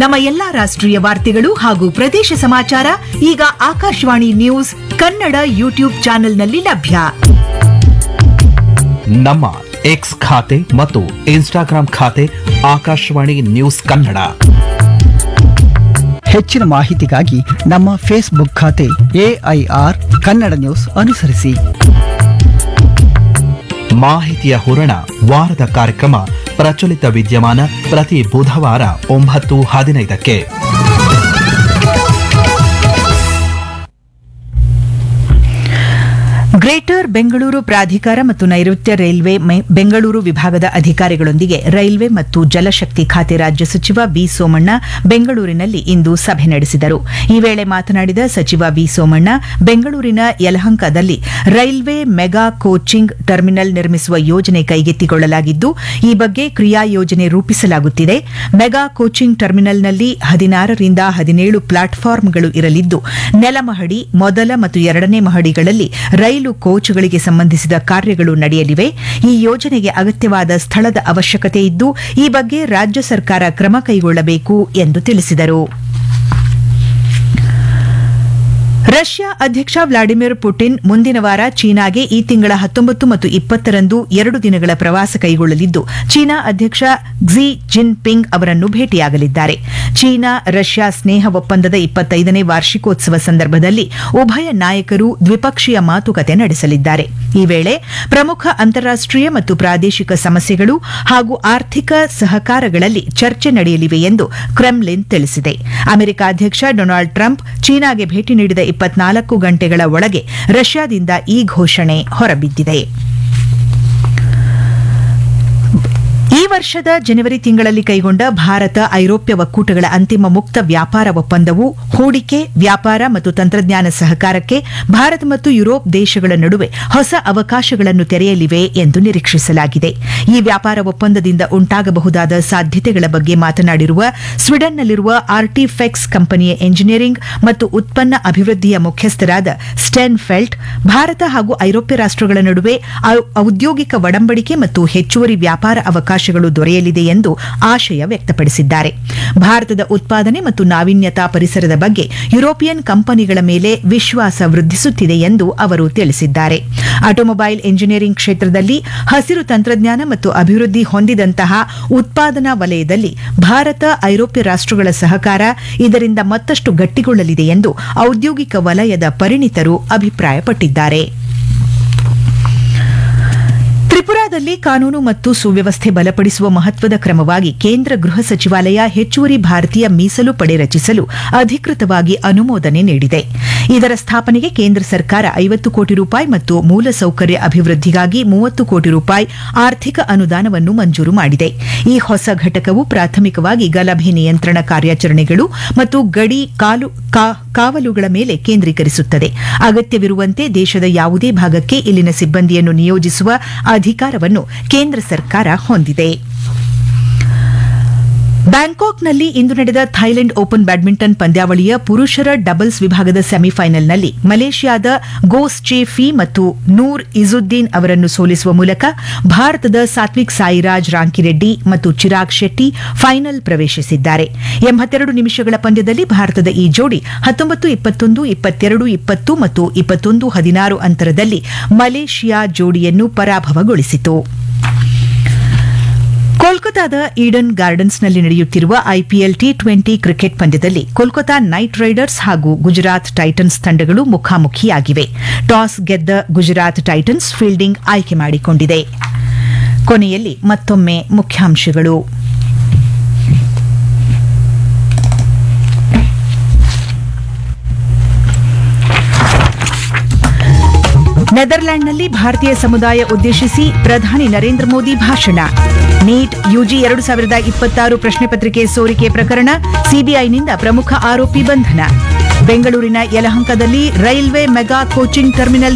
ನಮ್ಮ ಎಲ್ಲಾ ರಾಷ್ಟ್ರೀಯ ವಾರ್ತೆಗಳು ಹಾಗೂ ಪ್ರದೇಶ ಸಮಾಚಾರ ಈಗ ಆಕಾಶವಾಣಿ ನ್ಯೂಸ್ ಕನ್ನಡ ಯೂಟ್ಯೂಬ್ ಚಾನೆಲ್ನಲ್ಲಿ ಲಭ್ಯ. ನಮ್ಮ ಎಕ್ಸ್ ಖಾತೆ ಮತ್ತು ಇನ್ಸ್ಟಾಗ್ರಾಂ ಖಾತೆ ಆಕಾಶವಾಣಿ ನ್ಯೂಸ್ ಕನ್ನಡ. ಹೆಚ್ಚಿನ ಮಾಹಿತಿಗಾಗಿ ನಮ್ಮ ಫೇಸ್ಬುಕ್ ಖಾತೆ AIR ಕನ್ನಡ ನ್ಯೂಸ್ ಅನುಸರಿಸಿ. ಮಾಹಿತಿಯ ಹೂರಣ ವಾರದ ಕಾರ್ಯಕ್ರಮ ಪ್ರಚಲಿತ ವಿದ್ಯಮಾನ ಪ್ರತಿ ಬುಧವಾರ 9:15ಕ್ಕೆ. ಗ್ರೇಟರ್ ಬೆಂಗಳೂರು ಪ್ರಾಧಿಕಾರ ಮತ್ತು ನೈಋತ್ಯ ರೈಲ್ವೆ ಬೆಂಗಳೂರು ವಿಭಾಗದ ಅಧಿಕಾರಿಗಳೊಂದಿಗೆ ರೈಲ್ವೆ ಮತ್ತು ಜಲಶಕ್ತಿ ಖಾತೆ ರಾಜ್ಯ ಸಚಿವ ವಿ ಸೋಮಣ್ಣ ಬೆಂಗಳೂರಿನಲ್ಲಿ ಇಂದು ಸಭೆ ನಡೆಸಿದರು. ಈ ವೇಳೆ ಮಾತನಾಡಿದ ಸಚಿವ ವಿ ಸೋಮಣ್ಣ, ಬೆಂಗಳೂರಿನ ಯಲಹಂಕದಲ್ಲಿ ರೈಲ್ವೆ ಮೆಗಾ ಕೋಚಿಂಗ್ ಟರ್ಮಿನಲ್ ನಿರ್ಮಿಸುವ ಯೋಜನೆ ಕೈಗೆತ್ತಿಕೊಳ್ಳಲಾಗಿದ್ದು, ಈ ಬಗ್ಗೆ ಕ್ರಿಯಾ ಯೋಜನೆ ರೂಪಿಸಲಾಗುತ್ತಿದೆ. ಮೆಗಾ ಕೋಚಿಂಗ್ ಟರ್ಮಿನಲ್ನಲ್ಲಿ 16ರಿಂದ 17 ಪ್ಲಾಟ್ಫಾರ್ಮ್ಗಳು ಇರಲಿದ್ದು, ನೆಲಮಹಡಿ, ಮೊದಲ ಮತ್ತು ಎರಡನೇ ಮಹಡಿಗಳಲ್ಲಿ ರೈಲು ಕೋಚ್ಗಳಿಗೆ ಸಂಬಂಧಿಸಿದ ಕಾರ್ಯಗಳು ನಡೆಯಲಿವೆ. ಈ ಯೋಜನೆಗೆ ಅಗತ್ಯವಾದ ಸ್ಥಳದ ಅವಶ್ಯಕತೆ ಇದ್ದು, ಈ ಬಗ್ಗೆ ರಾಜ್ಯ ಸರ್ಕಾರ ಕ್ರಮ ಕೈಗೊಳ್ಳಬೇಕು ಎಂದು ತಿಳಿಸಿದರು. ರಷ್ಯಾ ಅಧ್ಯಕ್ಷ ವ್ಲಾಡಿಮಿರ್ ಪುಟಿನ್ ಮುಂದಿನ ವಾರ ಚೀನಾಗೆ ಈ ತಿಂಗಳ 19 ಮತ್ತು 20ರಂದು 2 ದಿನಗಳ ಪ್ರವಾಸ ಕೈಗೊಳ್ಳಲಿದ್ದು, ಚೀನಾ ಅಧ್ಯಕ್ಷ ಕ್ಸಿ ಜಿನ್ಪಿಂಗ್ ಅವರನ್ನು ಭೇಟಿಯಾಗಲಿದ್ದಾರೆ. ಚೀನಾ ರಷ್ಯಾ ಸ್ನೇಹ ಒಪ್ಪಂದದ 25ನೇ ವಾರ್ಷಿಕೋತ್ಸವ ಸಂದರ್ಭದಲ್ಲಿ ಉಭಯ ನಾಯಕರು ದ್ವಿಪಕ್ಷೀಯ ಮಾತುಕತೆ ನಡೆಸಲಿದ್ದಾರೆ. ಈ ವೇಳೆ ಪ್ರಮುಖ ಅಂತಾರಾಷ್ಟೀಯ ಮತ್ತು ಪ್ರಾದೇಶಿಕ ಸಮಸ್ಯೆಗಳು ಹಾಗೂ ಆರ್ಥಿಕ ಸಹಕಾರಗಳಲ್ಲಿ ಚರ್ಚೆ ನಡೆಯಲಿವೆ ಎಂದು ಕ್ರೆಮ್ಲಿನ್ ತಿಳಿಸಿದೆ. ಅಮೆರಿಕ ಅಧ್ಯಕ್ಷ ಡೊನಾಲ್ಡ್ ಟ್ರಂಪ್ ಚೀನಾಗೆ ಭೇಟಿ ನೀಡಿದ 24 ಗಂಟೆಗಳ ಒಳಗೆ ರಷ್ಯಾದಿಂದ ಈ ಘೋಷಣೆ ಹೊರಬಿದ್ದಿದೆ. ಈ ವರ್ಷದ ಜನವರಿ ತಿಂಗಳಲ್ಲಿ ಕೈಗೊಂಡ ಭಾರತ ಐರೋಪ್ಯ ಒಕ್ಕೂಟಗಳ ಅಂತಿಮ ಮುಕ್ತ ವ್ಯಾಪಾರ ಒಪ್ಪಂದವು ಹೂಡಿಕೆ, ವ್ಯಾಪಾರ ಮತ್ತು ತಂತ್ರಜ್ಞಾನ ಸಹಕಾರಕ್ಕೆ ಭಾರತ ಮತ್ತು ಯುರೋಪ್ ದೇಶಗಳ ನಡುವೆ ಹೊಸ ಅವಕಾಶಗಳನ್ನು ತೆರೆಯಲಿವೆ ಎಂದು ನಿರೀಕ್ಷಿಸಲಾಗಿದೆ. ಈ ವ್ಯಾಪಾರ ಒಪ್ಪಂದದಿಂದ ಉಂಟಾಗಬಹುದಾದ ಸಾಧ್ಯತೆಗಳ ಬಗ್ಗೆ ಮಾತನಾಡಿರುವ ಸ್ವೀಡನ್ನಲ್ಲಿರುವ ಆರ್ಟಿಫೆಕ್ಸ್ ಕಂಪನಿಯ ಎಂಜಿನಿಯರಿಂಗ್ ಮತ್ತು ಉತ್ಪನ್ನ ಅಭಿವೃದ್ಧಿಯ ಮುಖ್ಯಸ್ಥರಾದ ಸ್ಟೆನ್ ಫೆಲ್ಟ್, ಭಾರತ ಹಾಗೂ ಐರೋಪ್ಯ ರಾಷ್ಟಗಳ ನಡುವೆ ಔದ್ಯೋಗಿಕ ಒಡಂಬಡಿಕೆ ಮತ್ತು ಹೆಚ್ಚುವರಿ ವ್ಯಾಪಾರ ಅವಕಾಶಗಳು ದೊರೆಯಲಿದೆ ಎಂದು ಆಶಯ ವ್ಯಕ್ತಪಡಿಸಿದ್ದಾರೆ. ಭಾರತದ ಉತ್ಪಾದನೆ ಮತ್ತು ನಾವೀನ್ಯತಾ ಪರಿಸರದ ಬಗ್ಗೆ ಯುರೋಪಿಯನ್ ಕಂಪನಿಗಳ ಮೇಲೆ ವಿಶ್ವಾಸ ವೃದ್ಧಿಸುತ್ತಿದೆ ಎಂದು ಅವರು ತಿಳಿಸಿದ್ದಾರೆ. ಆಟೋಮೊಬೈಲ್ ಎಂಜಿನಿಯರಿಂಗ್ ಕ್ಷೇತ್ರದಲ್ಲಿ ಹಸಿರು ತಂತ್ರಜ್ಞಾನ ಮತ್ತು ಅಭಿವೃದ್ಧಿ ಹೊಂದಿದಂತಹ ಉತ್ಪಾದನಾ ವಲಯದಲ್ಲಿ ಭಾರತ ಐರೋಪ್ಯ ರಾಷ್ಟಗಳ ಸಹಕಾರ ಇದರಿಂದ ಮತ್ತಷ್ಟು ಗಟ್ಟಿಗೊಳ್ಳಲಿದೆ ಎಂದು ಔದ್ಯೋಗಿಕ ವಲಯದ ಪರಿಣಿತರು ಅಭಿಪ್ರಾಯಪಟ್ಟಿದ್ದಾರೆ. ತ್ರಿಪುರಾದಲ್ಲಿ ಕಾನೂನು ಮತ್ತು ಸುವ್ಯವಸ್ಥೆ ಬಲಪಡಿಸುವ ಮಹತ್ವದ ಕ್ರಮವಾಗಿ ಕೇಂದ್ರ ಗೃಹ ಸಚಿವಾಲಯ ಹೆಚ್ಚುವರಿ ಭಾರತೀಯ ಮೀಸಲು ಪಡೆ ರಚಿಸಲು ಅಧಿಕೃತವಾಗಿ ಅನುಮೋದನೆ ನೀಡಿದೆ. ಇದರ ಸ್ಥಾಪನೆಗೆ ಕೇಂದ್ರ ಸರ್ಕಾರ 50 ಕೋಟಿ ರೂಪಾಯಿ ಮತ್ತು ಮೂಲಸೌಕರ್ಯ ಅಭಿವೃದ್ಧಿಗಾಗಿ 30 ಕೋಟಿ ರೂಪಾಯಿ ಆರ್ಥಿಕ ಅನುದಾನವನ್ನು ಮಂಜೂರು ಮಾಡಿದೆ. ಈ ಹೊಸ ಘಟಕವು ಪ್ರಾಥಮಿಕವಾಗಿ ಗಲಭೆ ನಿಯಂತ್ರಣ ಕಾರ್ಯಾಚರಣೆಗಳು ಮತ್ತು ಗಡಿ ಕಾವಲುಗಳ ಮೇಲೆ ಕೇಂದ್ರೀಕರಿಸುತ್ತದೆ. ಅಗತ್ಯವಿರುವಂತೆ ದೇಶದ ಯಾವುದೇ ಭಾಗಕ್ಕೆ ಇಲ್ಲಿನ ಸಿಬ್ಬಂದಿಯನ್ನು ನಿಯೋಜಿಸುವ ಅಧಿಕಾರವನ್ನು ಕೇಂದ್ರ ಸರ್ಕಾರ ಹೊಂದಿದೆ. ಬ್ಯಾಂಕಾಕ್ನಲ್ಲಿ ಇಂದು ನಡೆದ ಥೈಲೆಂಡ್ ಓಪನ್ ಬ್ಯಾಡ್ಮಿಂಟನ್ ಪಂದ್ಯಾವಳಿಯ ಪುರುಷರ ಡಬಲ್ಸ್ ವಿಭಾಗದ ಸೆಮಿಫೈನಲ್ನಲ್ಲಿ ಮಲೇಷ್ಯಾದ ಗೋಸ್ಚೆ ಫಿ ಮತ್ತು ನೂರ್ ಇಜುದ್ದೀನ್ ಅವರನ್ನು ಸೋಲಿಸುವ ಮೂಲಕ ಭಾರತದ ಸಾತ್ವಿಕ್ ಸಾಯಿರಾಜ್ ರಾಂಕಿರೆಡ್ಡಿ ಮತ್ತು ಚಿರಾಗ್ ಶೆಟ್ಟಿ ಫೈನಲ್ ಪ್ರವೇಶಿಸಿದ್ದಾರೆ. 82 ನಿಮಿಷಗಳ ಪಂದ್ಯದಲ್ಲಿ ಭಾರತದ ಈ ಜೋಡಿ 19-21, 22-20 ಮತ್ತು 21-16 ಅಂತರದಲ್ಲಿ ಮಲೇಷ್ಯಾ ಜೋಡಿಯನ್ನು ಪರಾಭವಗೊಳಿಸಿತು. ಕೋಲ್ಕತಾದ ಈಡನ್ ಗಾರ್ಡನ್ಸ್ನಲ್ಲಿ ನಡೆಯುತ್ತಿರುವ ಐಪಿಎಲ್ ಟಿ20 ಕ್ರಿಕೆಟ್ ಪಂದ್ಯದಲ್ಲಿ ಕೋಲ್ಕತಾ ನೈಟ್ ರೈಡರ್ಸ್ ಹಾಗೂ ಗುಜರಾತ್ ಟೈಟನ್ಸ್ ತಂಡಗಳು ಮುಖಾಮುಖಿಯಾಗಿವೆ. ಟಾಸ್ ಗೆದ್ದ ಗುಜರಾತ್ ಟೈಟನ್ಸ್ ಫೀಲ್ಡಿಂಗ್ ಆಯ್ಕೆ ಮಾಡಿಕೊಂಡಿದೆ. ಕೊನೆಯಲ್ಲಿ ಮತ್ತೊಮ್ಮೆ ಮುಖ್ಯಾಂಶಗಳು. ನೆದರ್ಲ್ಯಾಂಡ್ನಲ್ಲಿ ಭಾರತೀಯ ಸಮುದಾಯ ಉದ್ದೇಶಿಸಿ ಪ್ರಧಾನಿ ನರೇಂದ್ರ ಮೋದಿ ಭಾಷಣ. ನೀಟ್ ಯುಜಿ 2026 ಪ್ರಶ್ನೆ ಪತ್ರಿಕೆ ಸೋರಿಕೆ ಪ್ರಕರಣ, ಸಿಬಿಐನಿಂದ ಪ್ರಮುಖ ಆರೋಪಿ ಬಂಧನ. ಬೆಂಗಳೂರಿನ ಯಲಹಂಕದಲ್ಲಿ ರೈಲ್ವೆ ಮೆಗಾ ಕೋಚಿಂಗ್ ಟರ್ಮಿನಲ್